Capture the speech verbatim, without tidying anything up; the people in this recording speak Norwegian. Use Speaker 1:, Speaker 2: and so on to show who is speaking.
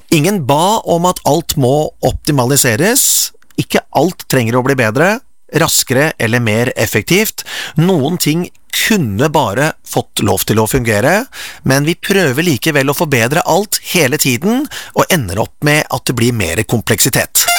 Speaker 1: Ingen ba om at alt må optimaliseres, ikke alt trenger å bli bedre, raskere eller mer effektivt. Noen ting kunne bare fått lov til å fungere, men vi prøver likevel å forbedre alt hele tiden, og ender opp med at det blir mer kompleksitet.